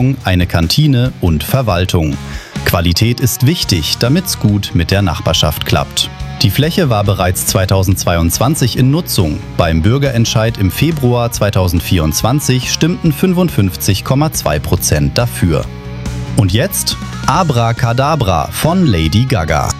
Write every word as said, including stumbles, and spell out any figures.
eine Kantine und Verwaltung. Qualität ist wichtig, damit's gut mit der Nachbarschaft klappt. Die Fläche war bereits zweitausendzweiundzwanzig in Nutzung. Beim Bürgerentscheid im Februar zweitausendvierundzwanzig stimmten fünfundfünfzig Komma zwei Prozent dafür. Und jetzt Abracadabra von Lady Gaga.